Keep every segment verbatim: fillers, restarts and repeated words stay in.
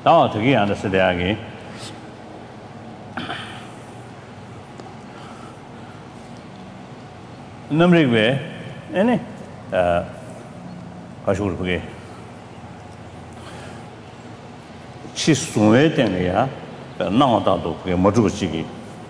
다 되게 안 됐을 때하기 numeric way any uh 가지고 그게 치수에 되네야 나와다도 그게 뭐 주고 지기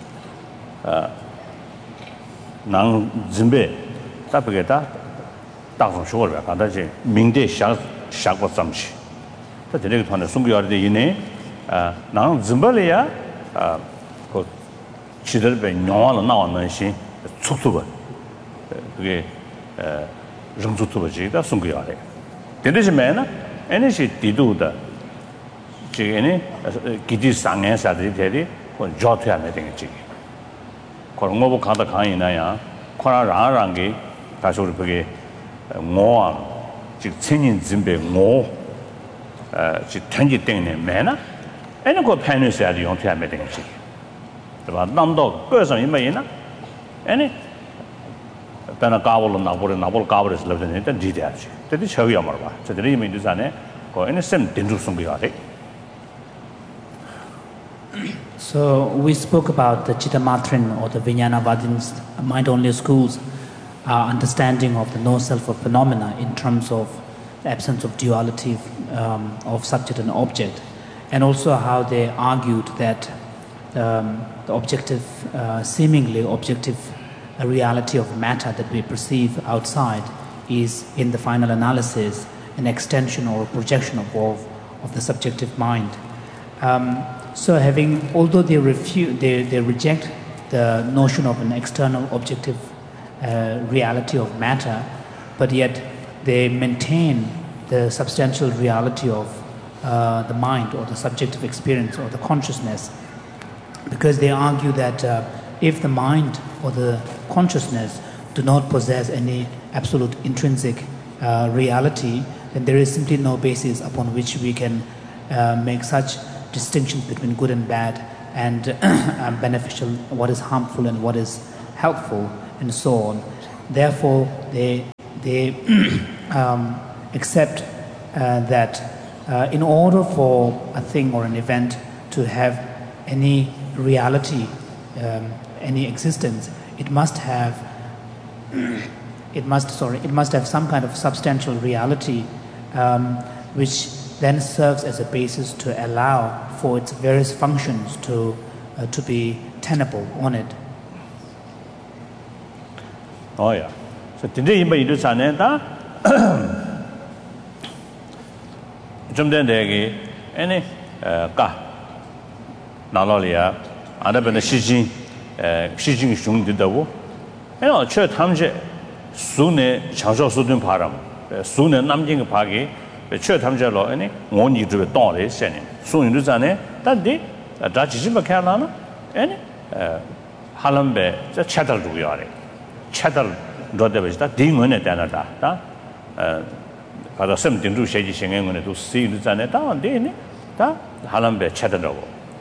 난 준비 답게다 다고 쇼를 가다지 민대 샤 샤고 잠시 또 되게团에 송교할 때 이네 아난 준비래야 아그 지들배 영화로 나왔는 시 축소가 그게 에 정주투버지가 송교하래 되는지면은 에너지 디도다 지금에 기디 상해사들이 되리 그 조퇴해야 되겠지 그런 거 보고 가다 가이나야 코라라랑게 다시 우리 그게 뭐아 지금 천인 준비 뭐 지금 전기 때문에 매나 에는 그 패널에서 용퇴해야 되겠지 그봐 남도 그래서 이메이나 에네 배나 까불로 나보래 나볼 까불에서 lập 일단 디디하지 되게 저기야 말봐 저들이 이미 이제는 그 에네 셈 된줄 숨겨야 돼. So we spoke about the Chittamatrin or the Vijnanavadin's mind-only schools' uh, understanding of the no-self of phenomena in terms of the absence of duality um, of subject and object, and also how they argued that um, the objective, uh, seemingly objective reality of matter that we perceive outside is, in the final analysis, an extension or a projection of, of, of the subjective mind. Um, So having, although they refute, they, they reject the notion of an external objective uh, reality of matter, but yet they maintain the substantial reality of uh, the mind or the subjective experience or the consciousness, because they argue that uh, if the mind or the consciousness do not possess any absolute intrinsic uh, reality, then there is simply no basis upon which we can uh, make such distinctions between good and bad and uh, beneficial, what is harmful and what is helpful, and so on. Therefore, they they um, accept uh, that uh, in order for a thing or an event to have any reality, um, any existence, it must have it must sorry it must have some kind of substantial reality, um, which then serves as a basis to allow for its various functions to uh, to be tenable on it. Oh yeah. So today in Bayidu Sane da Jumden Degi any ka Nalolia Adabana Shijin Shijin Shung did the wo. You know, Church Hamje Sune Changsho Sudun Param Sune Namjing Pagi. 최 탐자로 아니 원이 주 도래 세네 소인도 전에 단디 다 지지마 캐나나 아니 할람베 저 차달 두요래 차달 로데베다 딩원에 되나다 다 바다 셈 딩주 셰지 생행원에도 시인도 전에 다 안되네 다 할람베 차달라고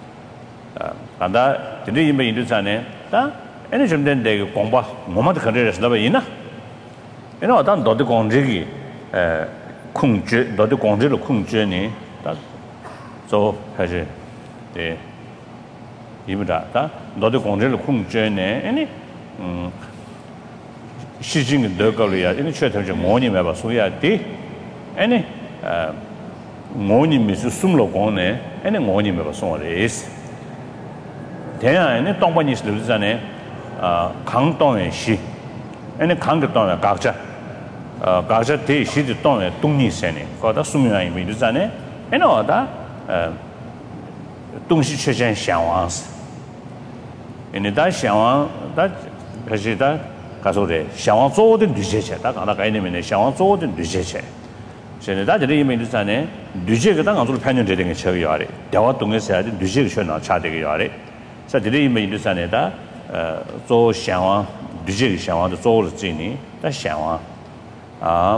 간다 드리 이메 인도 전에 다 아니 좀 된데 공부 뭐마도 그래서 나 봐이나 이거 어떤 너도 공직이 에控制到底控制了控制呢他走还是对一不着他到底控制了控制呢哎嗯事情得高了呀因为确实是我你们吧所以啊对哎呢呃我你们是送了光呢哎呢我你们吧送了意思这样呢当把你是留在呢啊抗当然是哎呢抗的当然搞着어 가자 대 시도 동에 동리세네 거다 수명이 미르잖아요. 에너다 어 동시 최전 상황스. 에네다 상황 다 그지다 가서래 상황 조든 뒤제체 다 가다 가이네면 상황 조든 뒤제체. 전에다 저리 미르잖아요. 뒤제가 당한으로 편년되는 게 저기 아래. 대화 동에서 해야 돼. 뒤제가 전화 차되게 아래. 자 저리 미르잖아요다 어 상황 뒤제 상황도 조를 지니 다 상황 아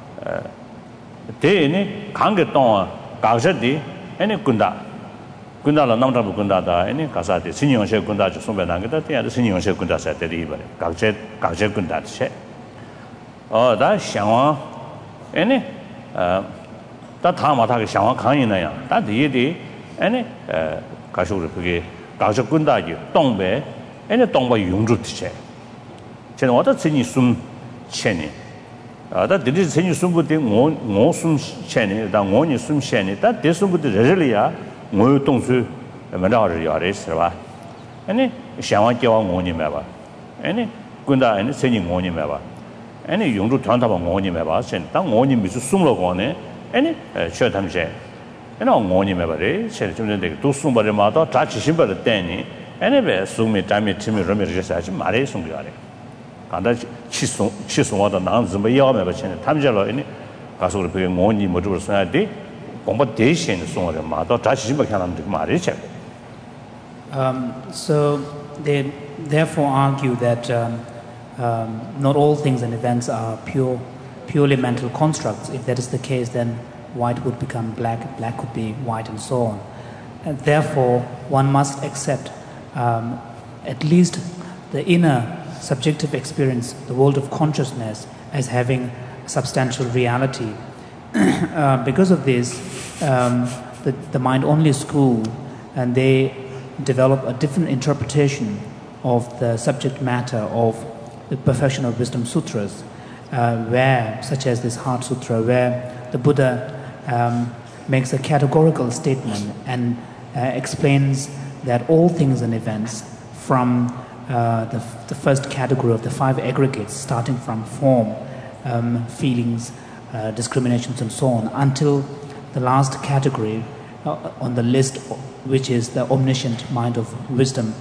대네 관계 동안 가서디 아니 군다 군다로 남자부 군다다 아니 가서디 신용세 군다 좀 선배난 게다 대야 신용세 군다 사태리 이번에 각제 각제 군다체 어다 상황 아니 어 다 타마타게 상황 강이나야 다 뒤에 아니 에 가쇼를 그게 가쇼 군다지 동배 아니 동배 용주 티체 저는 어떤 신이 숨 체니 아다 드리 신이 숨부터 뭐뭐숨 체니 다 뭐니 숨 체니 다 대숨부터 레절이야 뭐 동수 만나를 야래스 봐 아니 상황 겨와 뭐니 매봐 아니 군다 아니 신이 뭐니 매봐 아니 용주 단답아 뭐니 매봐 신당 뭐니 미수 숨로 거네 아니 저 담제 아니 뭐니 매봐래 실 좀 되게 또 숨버려마다 다 지신버려 때니 아니 왜 숨이 담이 팀이 러미르서 하지 말해 숨겨야 간다 치송 치송하다 난 좀 야매 버치네 담제로 아니 가서 그렇게 뭐니 뭐를 써야 돼 공부 대신 송어마다 다 지신버려 하는 데 말해 제 Um, so they therefore argue that um, um, not all things and events are pure, purely mental constructs. If that is the case, then white would become black, black would be white, and so on. And therefore, one must accept um, at least the inner subjective experience, the world of consciousness, as having substantial reality. uh, because of this, um, the, the mind-only school, and they develop a different interpretation of the subject matter of the Perfection of Wisdom Sutras, uh, where, such as this Heart Sutra, where the Buddha um, makes a categorical statement and uh, explains that all things and events from uh, the, the first category of the five aggregates, starting from form, um, feelings, uh, discriminations, and so on, until the last category uh, on the list, which is the omniscient mind of wisdom,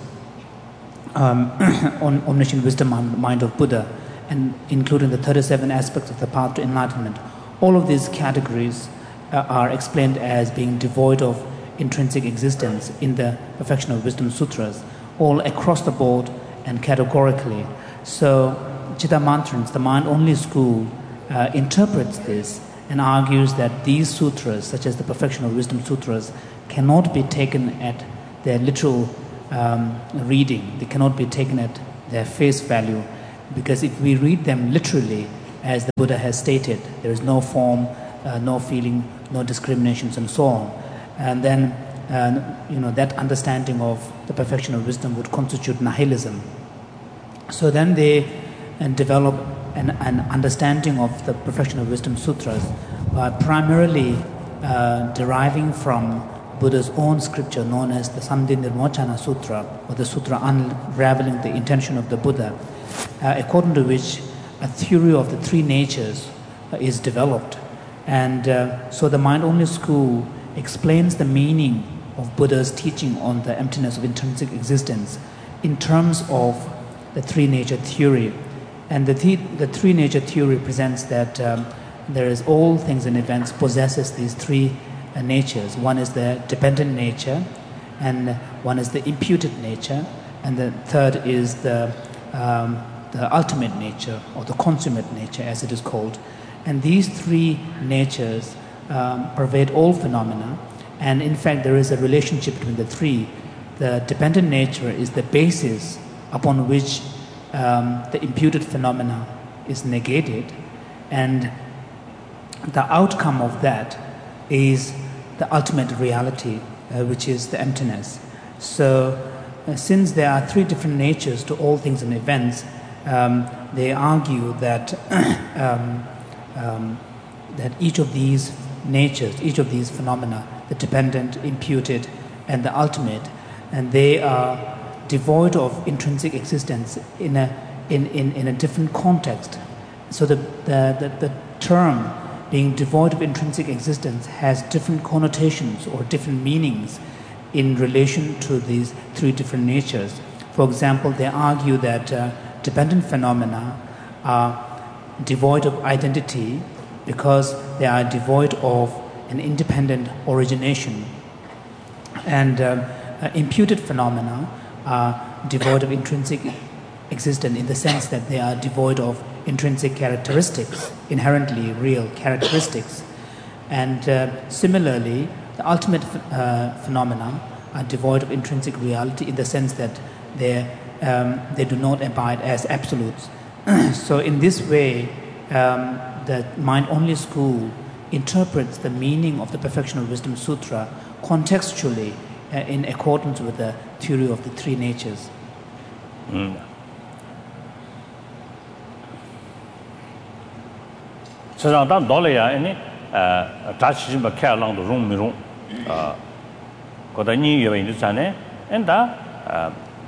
um, on omniscient wisdom mind of Buddha, and including the thirty-seven aspects of the path to enlightenment. All of these categories uh, are explained as being devoid of intrinsic existence in the Perfection of Wisdom Sutras, all across the board and categorically. So Chittamantrins, the mind-only school, uh, interprets this and argues that these sutras, such as the Perfection of Wisdom Sutras, cannot be taken at their literal um, reading. They cannot be taken at their face value, because if we read them literally, as the Buddha has stated, there is no form, uh, no feeling, no discriminations, and so on. And then, uh, you know, that understanding of the perfection of wisdom would constitute nihilism. So then they uh, develop an, an understanding of the Perfection of Wisdom Sutras by primarily uh, deriving from Buddha's own scripture known as the Samdhi Nirmochana Sutra, or the Sutra unraveling the intention of the Buddha, uh, according to which a theory of the three natures uh, is developed. And uh, so the mind-only school explains the meaning of Buddha's teaching on the emptiness of intrinsic existence in terms of the three-nature theory. And the, th- the three-nature theory presents that um, there is all things and events possesses these three uh, natures. One is the dependent nature, and one is the imputed nature, and the third is the, um, the ultimate nature, or the consummate nature as it is called. And these three natures um, pervade all phenomena, and in fact there is a relationship between the three. The dependent nature is the basis upon which um, the imputed phenomena is negated, and the outcome of that is the ultimate reality, uh, which is the emptiness. So uh, since there are three different natures to all things and events, um, they argue that um, um, that each of these natures, each of these phenomena, the dependent, imputed, and the ultimate, and they are devoid of intrinsic existence in a in, in, in a different context. So the, the, the, the term being devoid of intrinsic existence has different connotations or different meanings in relation to these three different natures. For example, they argue that uh, dependent phenomena are devoid of identity because they are devoid of an independent origination, and uh, uh, imputed phenomena are devoid of intrinsic existence in the sense that they are devoid of intrinsic characteristics, inherently real characteristics. And uh, similarly, the ultimate uh, phenomena are devoid of intrinsic reality in the sense that they um, they do not abide as absolutes. So in this way, um, the mind-only school interprets the meaning of the Perfection of Wisdom Sutra contextually uh, in accordance with the theory of the three natures. Mm. So dan dole ya ini uh ta chi ma kha lang do rong mi rong uh ko da ni ye ba ni sa ne en da uh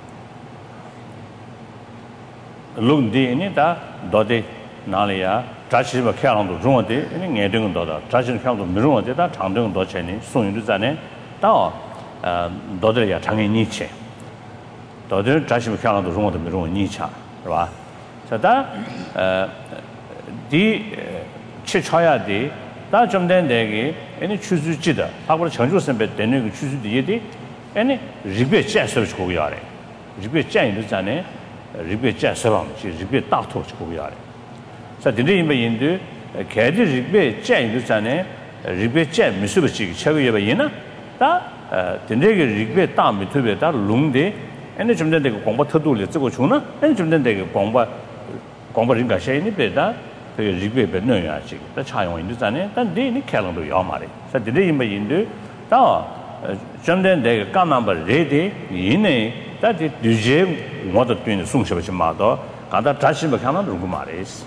lung di ini da do de na le ya ta chi ma kha lang do rong de ini nge deng do da ta chi kha do mi rong de da chang deng do che ni song yin de sa ne da uh do de ya chang yin ni che do de ta chi ma kha lang do rong de mi rong ni cha是吧 so da uh di 치 쳐야 돼. 다 좀 된 데게 아니 추주지다. 하고 전주선배 되는 그 추주디에디 아니 리베 째서 거기 아래. 리베 째인도 자네. 리베 째서 리베 다토 거기 아래. 자, 근데 이제 인도 개디 리베 째인도 자네. 리베 째 미수버지 최고에 봐이나. 다 근데 리베 다 미투베다 롱데 아니 좀 된 데고 공부 터도를 쓰고 주나? 아니 좀 된 데게 공부 공부 인가 셔니 베다. 그 리베베 넣어야지. 다 차용인도 자네. 단 데니 캘런도 요 말이. 자, 데데 임바 인도 다 점된 데가 까남바 레디 이네 다디 뒤제 모두 뛰는 송셔버지 마도 가다 다시 뭐 하나 누구 말이스.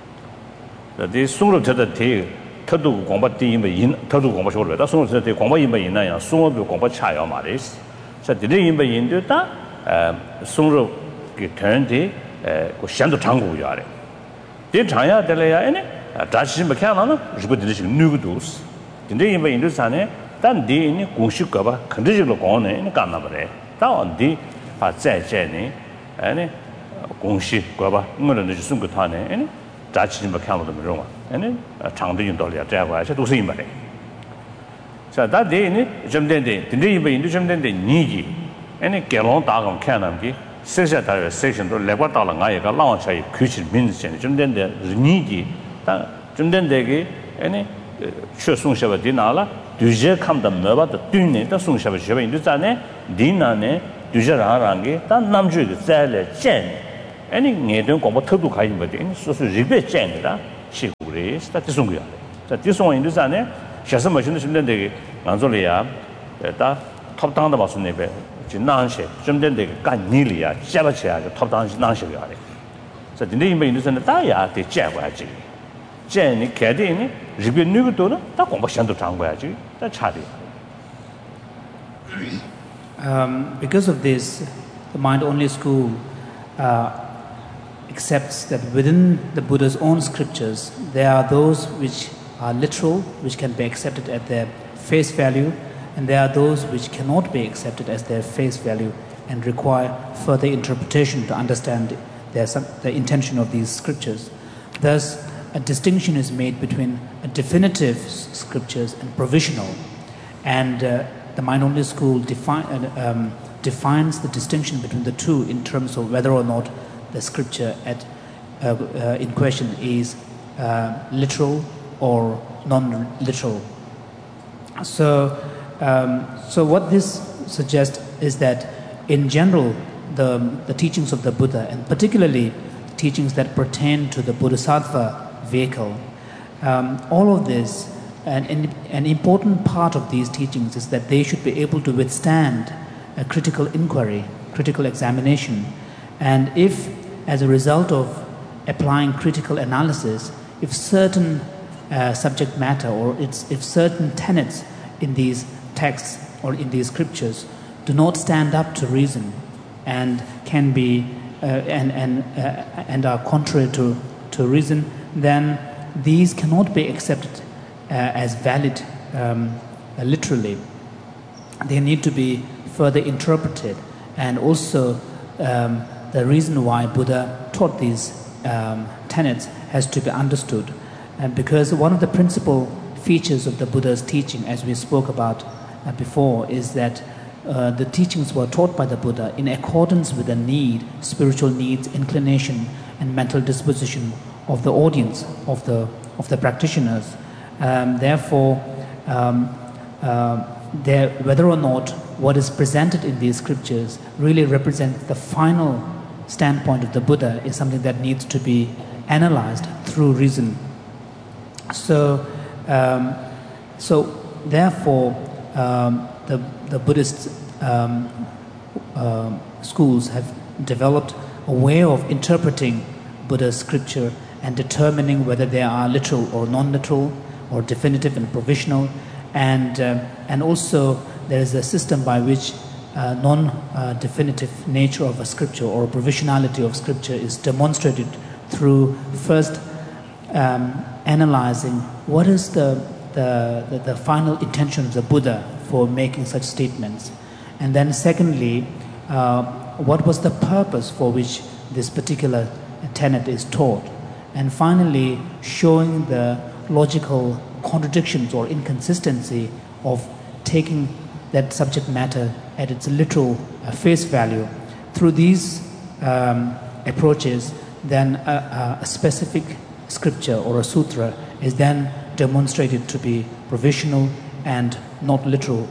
데 송로 저다 데 터도 공부 뒤임바 인 터도 공부 쇼를 다 송로 저다 공부 임바 있나야. 송어도 공부 차요 말이스. 자, 데데 임바 인도 다 송로 그 텐데 그 샹도 장고 요래. 이 장야 될래야 에네 다시 뭐 캬나나 리고 들으시 누구도스 근데 이제 인도산에 단 디니 공식가 봐 컨디션으로 거네 이 간나 버래 다온디 바 자제네 에네 공식가 봐 뭐는 이제 숨고 타네 에네 다시 뭐 캬나도 그런 거 에네 장대인 돌이야 자고 해서 도스 임바래 자 다디니 좀 된데 근데 이제 인도 좀 된데 니기 에네 개론 다감 캬나기 세세 다의 세션도 레과 달랑 아이가 라원 차이 규칙 민지전 좀 된데 니기 좀 된데게 아니 최송셔바 디나라 뒤제 감다 너바도 뒤네다 송셔바 셔바 인도 자네 디나네 뒤제라랑게 단 남주의 자래 젠 아니 녜던 공부 터도 가인 거지 소소 리베 젠이다 시구리 스타트 송구야 자 디송 인도 자네 셔서 머신도 좀 된데게 난소리야 다 탑당다 봤으네베 진난시 좀 된데 간니리야 잡아쳐야 탑당 난시야 돼. 자, 근데 이제 인도선에 다야 돼 잡아야지. 쟤니 개대니 리뷰 누구도는 다 공부션도 장고야지. 다 차리. Um because of this the mind only school uh accepts that within the Buddha's own scriptures there are those which are literal, which can be accepted at their face value, and there are those which cannot be accepted as their face value and require further interpretation to understand their, the intention of these scriptures. Thus, a distinction is made between definitive scriptures and provisional, and uh, the mind-only school defi uh, um, defines the distinction between the two in terms of whether or not the scripture at, uh, uh, in question is uh, literal or non-literal. So, Um, so what this suggests is that in general the, the teachings of the Buddha, and particularly teachings that pertain to the Bodhisattva vehicle, um, all of this, and, and an important part of these teachings is that they should be able to withstand a critical inquiry, critical examination, and if as a result of applying critical analysis, if certain uh, subject matter or it's, if certain tenets in these texts or in these scriptures do not stand up to reason and can be uh, and and uh, and are contrary to to reason, then these cannot be accepted uh, as valid um, uh, literally. They need to be further interpreted, and also um, the reason why Buddha taught these um, tenets has to be understood, and because one of the principal features of the Buddha's teaching, as we spoke about Uh, before, is that uh, the teachings were taught by the Buddha in accordance with the need, spiritual needs, inclination, and mental disposition of the audience, of the of the practitioners. Um, therefore, um, uh, there, whether or not what is presented in these scriptures really represents the final standpoint of the Buddha is something that needs to be analyzed through reason. So, Um, so, therefore, um, the, the Buddhist um, uh, schools have developed a way of interpreting Buddha's scripture and determining whether they are literal or non-literal, or definitive and provisional, and uh, and also there is a system by which uh, non-definitive uh, nature of a scripture or provisionality of scripture is demonstrated through first um, analyzing what is the the, the the final intention of the Buddha for making such statements, and then secondly, uh, what was the purpose for which this particular tenet is taught, and finally showing the logical contradictions or inconsistency of taking that subject matter at its literal uh, face value. Through these um, approaches, then a, a specific scripture or a sutra is then demonstrated to be provisional and not literal.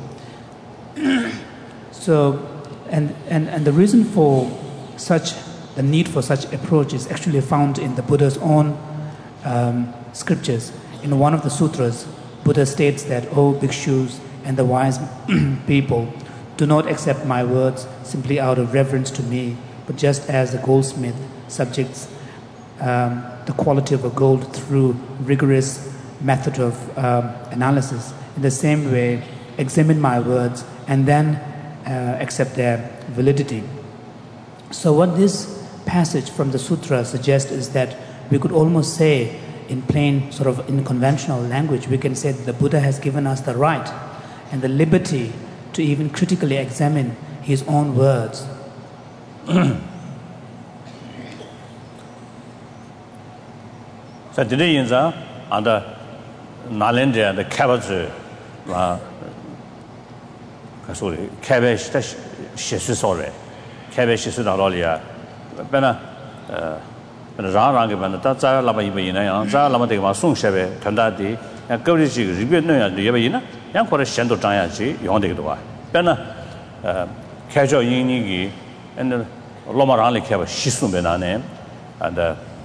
So, and, and, and the reason for such, the need for such approach is actually found in the Buddha's own um, scriptures. In one of the sutras, Buddha states that, "O bhikshus and the wise people, do not accept my words simply out of reverence to me, but just as a goldsmith subjects um, the quality of a gold through rigorous method of um, analysis. In the same way, examine my words and then uh, accept their validity." So what this passage from the sutra suggests is that we could almost say, in plain, sort of in conventional language, we can say that the Buddha has given us the right and the liberty to even critically examine his own words. So today in the under Nalendra and the cabbage, sorry, cabbage shesu sorry, cabbage shesu dalolia, bena. Rang Rang that's a lama yina, Zalama de Masung Shebe, Kandadi, and Guriji, Ribino, and Yavina, young for a Shendo Tayachi, Yondegua. Bena casual yinigi, and the Lomarali Kava Shisum Benane, and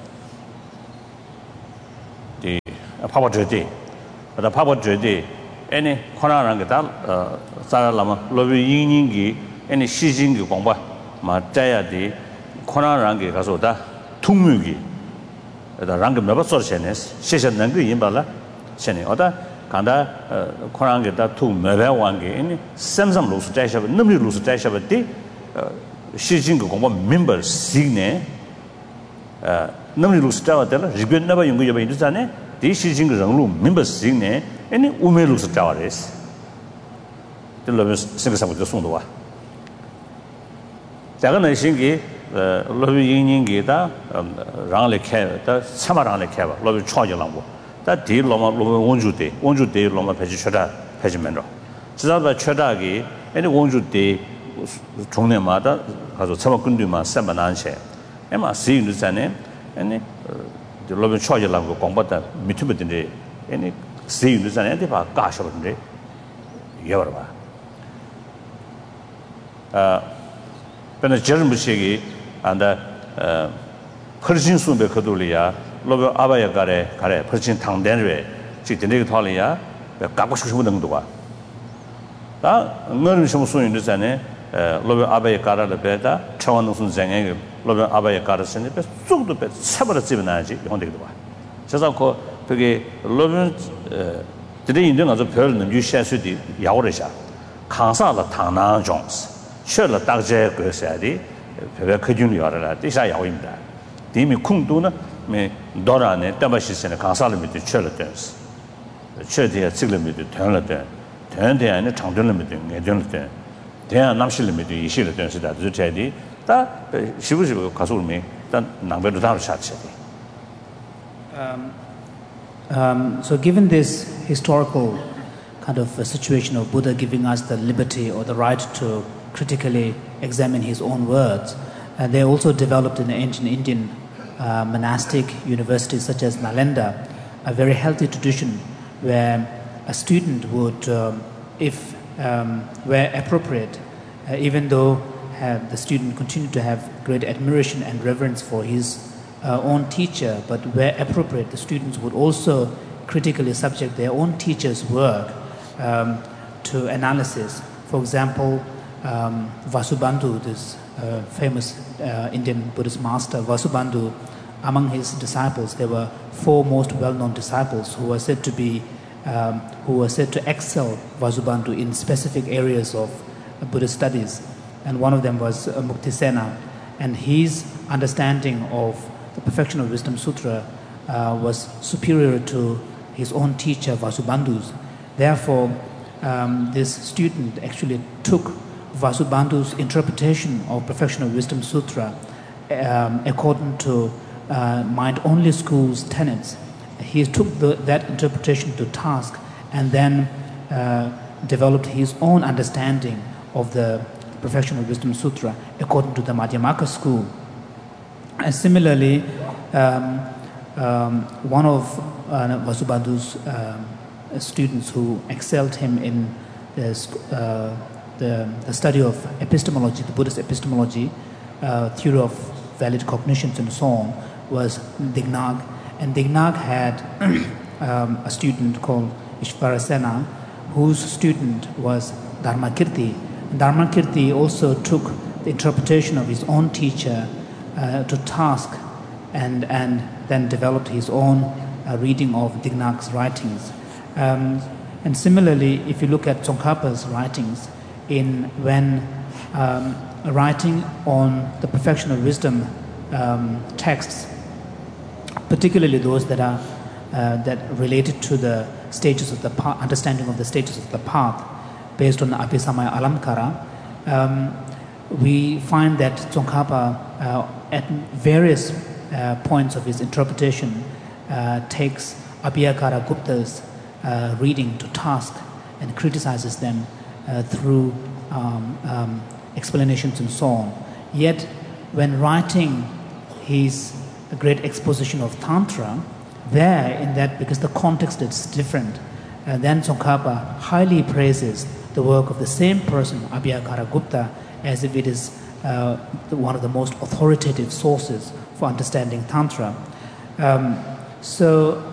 the Papa Jedi. But the Papa Jedi, any Konarangata, Zara Lama, Lovi Yingi, any Shijing Gomba, Mataya de Konarangi Gazoda. Tumugi, the Rangam never saw Chenes, Session Nangri Imbala, Sheni Oda, Kanda, Korangeta, two Mevawangi, any Samsam Lus Dash of Numi Lus Dash of a day, Shijingo members Signe, Numi Lus Tower, Ribbon never you go into Zane, the Shijingo members Signe, any Umelus Towers. The lovers sing some with the Sundua. Tagana Shingi. Lobby Yin Gita, Rangli Cave, the Samarangli Cave, Lobby Chojalambo. That deal Loma Wonju Day, Wonju Day Loma Pejada, Pejamendo. Zaba Chadagi, any Wonju Day, Tonemada, has a Samakunduma, Samananche. Emma see in the Sane, any the Lobby Chojalambo, Combata, Mitubit, any see in the Sane, gosh of the day. Yorba. When a German Bushigi and the Persian Sumbe Kodulia, Lobo Abaya Gare, Kare, Persian Tang Denre, Chitinigatolia, the Kakushumunga. That Nurishum soon in the Sane, Lobo Abaya Gara the Beta, Chawanus Zang, Lobo Abaya Gara Senate, so the best several Sivanaji, on the Dua. Just of course, to get Lobo today in the Pearl and you share Sudi, Yaurisha, Kansala Tana Jones. Sure, the Dagje Gusadi, Pevaka Junior, Tisha Yawinda. Dimi Kunduna, me Dorane, Tabashis and a consultant with charlatans. The charity at Siglim to turn the turn, turn the end, tongue limiting, a Jonathan. They are not limited, she returns that the Teddy, that she was Kasulmi, that number to Darshati. Um, so, given this historical kind of a situation of Buddha giving us the liberty or the right to critically examine his own words, uh, they also developed in the ancient Indian uh, monastic universities such as Nalanda a very healthy tradition where a student would, um, if um, where appropriate, uh, even though uh, the student continued to have great admiration and reverence for his uh, own teacher, but where appropriate, the students would also critically subject their own teachers' work um, to analysis. For example, um, Vasubandhu, this uh, famous uh, Indian Buddhist master, Vasubandhu, among his disciples, there were four most well-known disciples who were said to be, um, who were said to excel Vasubandhu in specific areas of uh, Buddhist studies, and one of them was uh, Muktisena, and his understanding of the Perfection of Wisdom Sutra uh, was superior to his own teacher Vasubandhu's. Therefore, um, this student actually took Vasubandhu's interpretation of Perfection of Wisdom Sutra um, according to uh, Mind-Only School's tenets. He took the, that interpretation to task and then uh, developed his own understanding of the Perfection of Wisdom Sutra according to the Madhyamaka school. And similarly, um, um, one of uh, Vasubandhu's um, students who excelled him in the, uh, the, the study of epistemology, the Buddhist epistemology, uh, theory of valid cognitions and so on, was Dignag. And Dignag had um, a student called Ishvarasena, whose student was Dharmakirti. Dharmakirti also took the interpretation of his own teacher uh, to task and, and then developed his own uh, reading of Dignag's writings. Um, and similarly, if you look at Tsongkhapa's writings, in when um, writing on the Perfection of Wisdom um, texts, particularly those that are uh, that related to the stages of the path, understanding of the stages of the path, based on the Abhisamaya Alamkara, um, we find that Tsongkhapa, uh, at various uh, points of his interpretation, uh, takes Abhiyakara Gupta's uh, reading to task and criticizes them uh, through um, um, explanations and so on. Yet, when writing his great exposition of Tantra, there in that, because the context is different, uh, then Tsongkhapa highly praises the work of the same person, Abhiyakara Gupta, as if it is uh, one of the most authoritative sources for understanding Tantra. Um, so